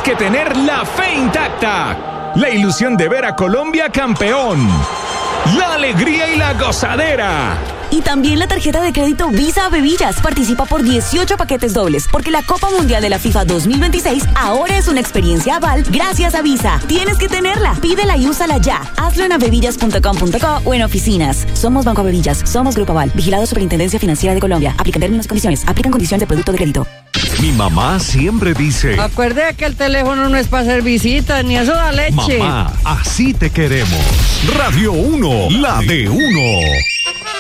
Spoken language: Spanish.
que tener la fe intacta, la ilusión de ver a Colombia campeón, la alegría y la gozadera. Y también la tarjeta de crédito Visa Bebillas. Participa por 18 paquetes dobles, porque la Copa Mundial de la FIFA 2026 ahora es una experiencia aval gracias a Visa. Tienes que tenerla. Pídela y úsala ya. Hazlo en avevillas.com.co o en oficinas. Somos Banco Avevillas. Somos Grupo Aval. Vigilado Superintendencia Financiera de Colombia. Aplican términos y condiciones. Aplican condiciones de producto de crédito. Mi mamá siempre dice: acuerde que el teléfono no es para hacer visitas, ni eso da leche. Mamá, así te queremos. Radio 1, la de uno.